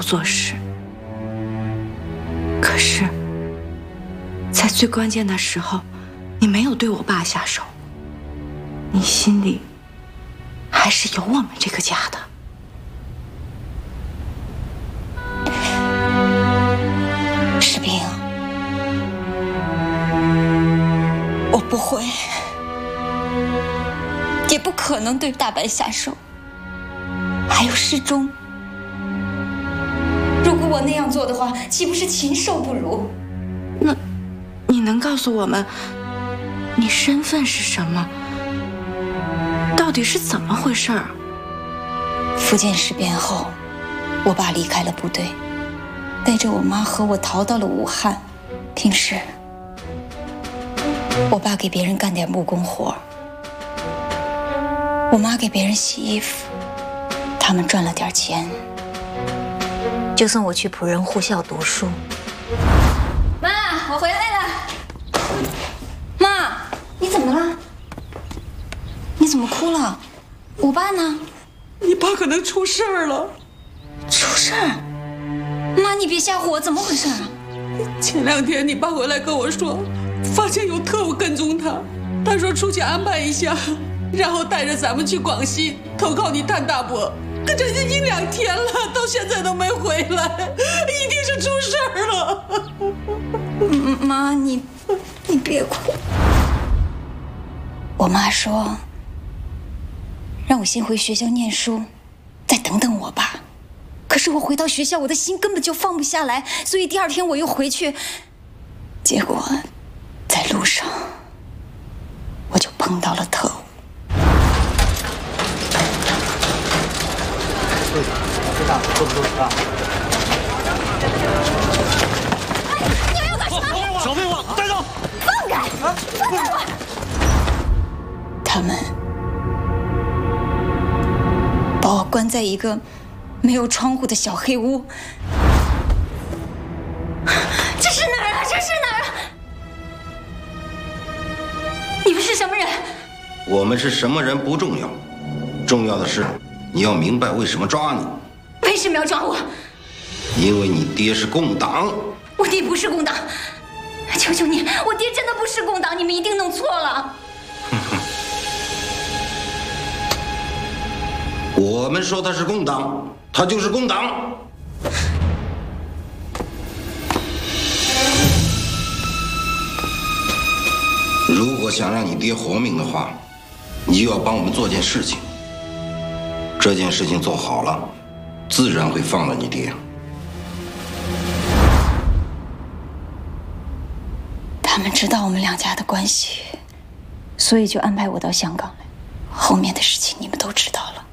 做事。可是，在最关键的时候，你没有对我爸下手，你心里还是有我们这个家的。 士兵，我不会，也不可能对大白下手。还有世忠，如果我那样做的话，岂不是禽兽不如？ 那，你能告诉我们，你身份是什么？到底是怎么回事儿？ 福建事变后，我爸离开了部队，带着我妈和我逃到了武汉。平时，我爸给别人干点木工活，我妈给别人洗衣服，他们赚了点钱，就送我去辅仁护校读书。妈，我回来了。妈，你怎么了？你怎么哭了？我爸呢？ 你爸可能出事儿了。 出事儿？妈，你别吓唬我，怎么回事啊？ 前2天你爸回来跟我说，发现有特务跟踪他，他说出去安排一下，然后带着咱们去广西投靠你谭大伯。可这已经1、2天了，到现在都没回来，一定是出事儿了。 妈，你别哭。我妈说，让我先回学校念书，再等等我爸。可是我回到学校，我的心根本就放不下来，所以第2天我又回去，结果在路上我就碰到了特务。 队长，够不够啊？ 你们要干什么？ 小废物，带走！ 放开！放开我！他们把我关在一个没有窗户的小黑屋。这是哪儿啊？这是哪儿啊？你们是什么人？ 我们是什么人不重要，重要的是你要明白为什么抓你。 为什么要抓我？ 因为你爹是共党。 我爹不是共党，求求你，我爹真的不是共党，你们一定弄错了。 我们说他是共党，他就是共党。如果想让你爹活命的话，你就要帮我们做件事情。这件事情做好了，自然会放了你爹。 他们知道我们2家的关系，所以就安排我到香港来。后面的事情你们都知道了。